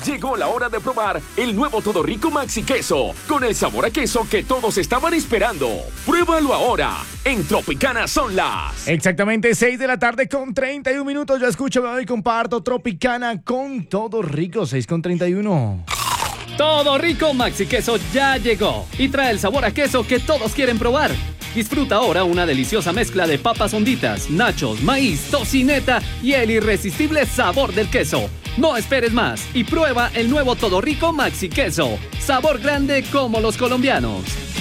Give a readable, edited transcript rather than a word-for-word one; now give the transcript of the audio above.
Llegó la hora de probar el nuevo Todo Rico Maxi Queso, con el sabor a queso que todos estaban esperando. Pruébalo ahora. En Tropicana son las... Exactamente 6 de la tarde con 31 minutos. Yo escucho, me doy y comparto Tropicana con Todo Rico, 6 con 31. Todo Rico Maxi Queso ya llegó y trae el sabor a queso que todos quieren probar. Disfruta ahora una deliciosa mezcla de papas honditas, nachos, maíz, tocineta y el irresistible sabor del queso. No esperes más y prueba el nuevo Todo Rico Maxi Queso. Sabor grande como los colombianos.